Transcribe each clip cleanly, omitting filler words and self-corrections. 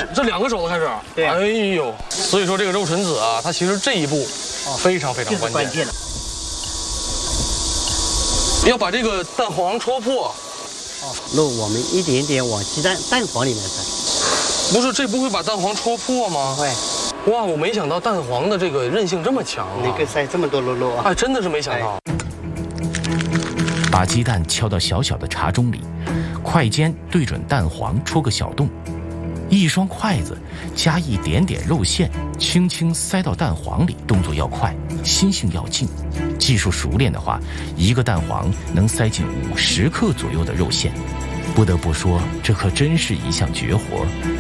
了。 这2个手子开始。 对。 哎呦，所以说这个肉陈子啊，它其实这一步非常非常关键。要把这个蛋黄戳破。 肉我们一点点往鸡蛋黄里面塞。 不是，这不会把蛋黄戳破吗？ 会。 哇，我没想到蛋黄的这个韧性这么强啊！ 能够塞这么多肉啊！ 哎，真的是没想到。 把鸡蛋敲到小小的茶盅里，筷尖对准蛋黄戳个小洞，一双筷子加一点点肉馅，轻轻塞到蛋黄里，动作要快，心性要静。技术熟练的话，一个蛋黄能塞进50克左右的肉馅。不得不说，这可真是一项绝活。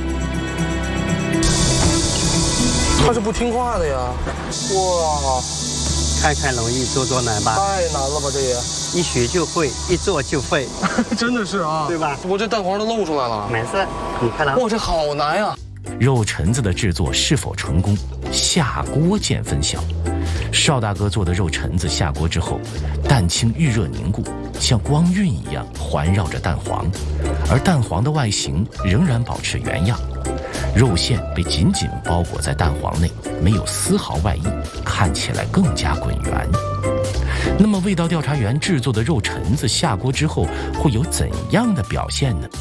他是不听话的呀！哇， 看看容易，做做难吧？ 太难了吧，这也一学就会，一做就会， 真的是啊， 对吧？ 我这蛋黄都露出来了， 没事，你看了。 哇，这好难呀！ 肉陈子的制作是否成功，下锅见分晓。邵大哥做的肉陈子下锅之后，蛋清预热凝固，像光晕一样环绕着蛋黄，而蛋黄的外形仍然保持原样，肉馅被紧紧包裹在蛋黄内，没有丝毫外溢，看起来更加滚圆。那么味道调查员制作的肉陈子下锅之后会有怎样的表现呢？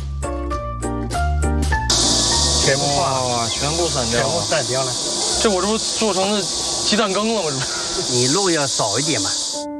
全部化， 全部散掉了， 全部散掉了。 这我这不做成了鸡蛋羹了吗？ 你肉要少一点嘛。